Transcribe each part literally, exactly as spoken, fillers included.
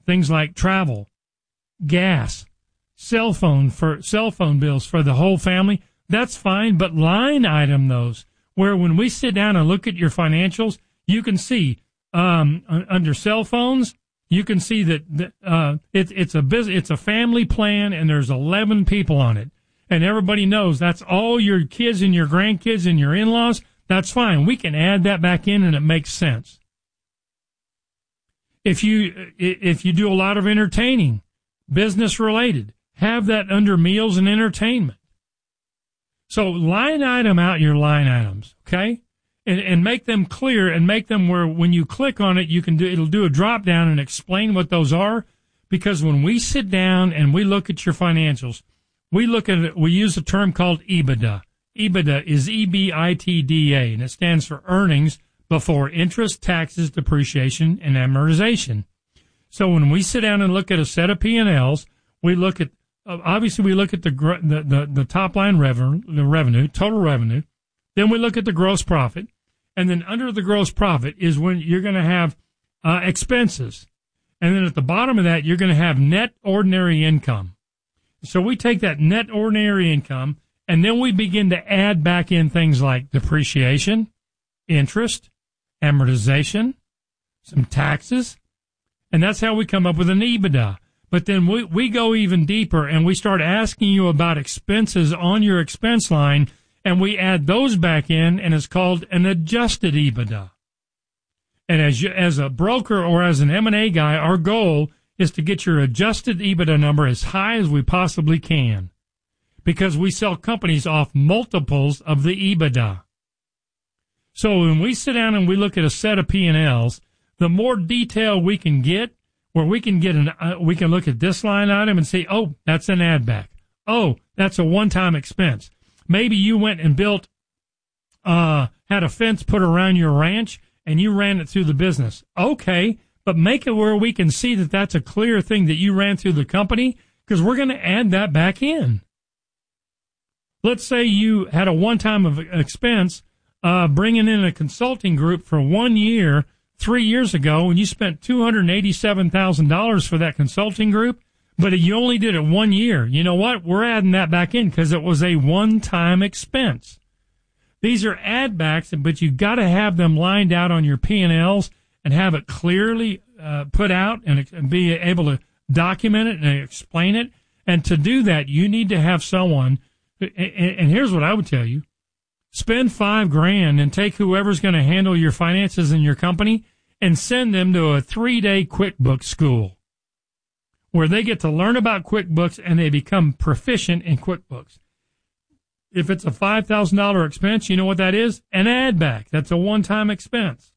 things like travel, gas, cell phone for cell phone bills for the whole family. That's fine, but line item those where when we sit down and look at your financials, you can see um, under cell phones, you can see that uh, it, it's a business, it's a family plan, and there's eleven people on it, and everybody knows that's all your kids and your grandkids and your in-laws. That's fine. We can add that back in, and it makes sense. If you if you do a lot of entertaining, business related, have that under meals and entertainment. So line item out your line items, okay? And, and make them clear and make them where when you click on it, you can do, it'll do a drop down and explain what those are. Because when we sit down and we look at your financials, we look at it, we use a term called EBITDA. EBITDA is E B I T D A, and it stands for earnings before interest, taxes, depreciation, and amortization. So when we sit down and look at a set of P and Ls, we look at, obviously we look at the, the, the, the top line revenue, the revenue, total revenue. Then we look at the gross profit. And then under the gross profit is when you're going to have uh, expenses. And then at the bottom of that, you're going to have net ordinary income. So we take that net ordinary income, and then we begin to add back in things like depreciation, interest, amortization, some taxes, and that's how we come up with an EBITDA. But then we, we go even deeper, and we start asking you about expenses on your expense line, and we add those back in, and it's called an adjusted EBITDA. And as you, as a broker or as an M and A guy, our goal is to get your adjusted EBITDA number as high as we possibly can, because we sell companies off multiples of the EBITDA. So when we sit down and we look at a set of P and Ls, the more detail we can get, where we can get an, uh, we can look at this line item and say, oh, that's an add back. Oh, that's a one-time expense. Maybe you went and built, uh, had a fence put around your ranch and you ran it through the business. Okay, but make it where we can see that that's a clear thing that you ran through the company, because we're going to add that back in. Let's say you had a one-time of expense, uh, bringing in a consulting group for one year, three years ago, and you spent two hundred eighty-seven thousand dollars for that consulting group, but you only did it one year. You know what? We're adding that back in because it was a one-time expense. These are add backs, but you got to have them lined out on your P and Ls and have it clearly uh, put out and, and be able to document it and explain it. And to do that, you need to have someone. And, and here's what I would tell you. Spend five grand and take whoever's going to handle your finances in your company and send them to a three-day QuickBooks school where they get to learn about QuickBooks and they become proficient in QuickBooks. If it's a five thousand dollars expense, you know what that is? An add back. That's a one-time expense.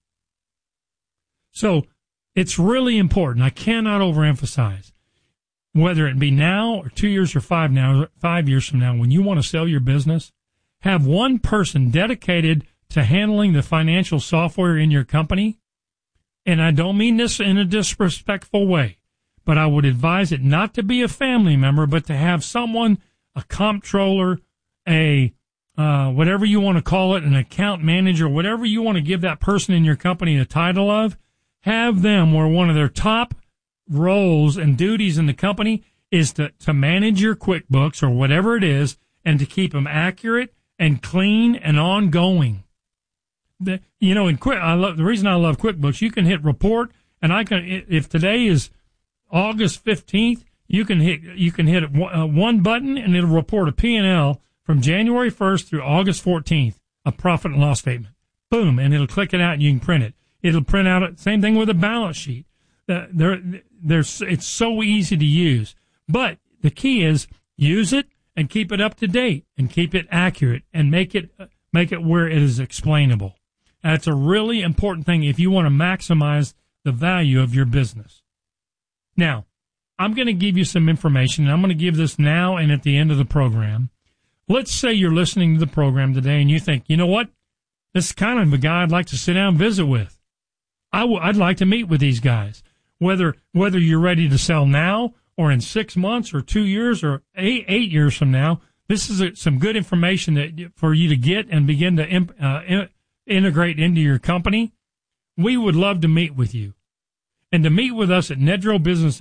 So it's really important. I cannot overemphasize, whether it be now or two years or five now, five years from now, when you want to sell your business, have one person dedicated to handling the financial software in your company. And I don't mean this in a disrespectful way, but I would advise it not to be a family member, but to have someone, a comptroller, a uh, whatever you want to call it, an account manager, whatever you want to give that person in your company a title of, have them where one of their top roles and duties in the company is to, to manage your QuickBooks or whatever it is, and to keep them accurate and clean and ongoing. The, you know, in Quick, I love the reason I love QuickBooks. You can hit report, and I can. If today is August fifteenth, you can hit you can hit one button, and it'll report a P and L from January first through August fourteenth, a profit and loss statement. Boom, and it'll click it out, and you can print it. It'll print out. Same thing with a balance sheet. Uh, there, there's. It's so easy to use, but the key is use it and keep it up to date and keep it accurate and make it make it where it is explainable. That's a really important thing if you want to maximize the value of your business. Now, I'm going to give you some information, and I'm going to give this now and at the end of the program. Let's say you're listening to the program today and you think, you know what? This is kind of a guy I'd like to sit down and visit with. I w- I'd like to meet with these guys, whether whether you're ready to sell now or in six months or two years or eight, eight years from now. This is a, some good information that for you to get and begin to imp, uh, in, integrate into your company. We would love to meet with you. And to meet with us at Nedro Business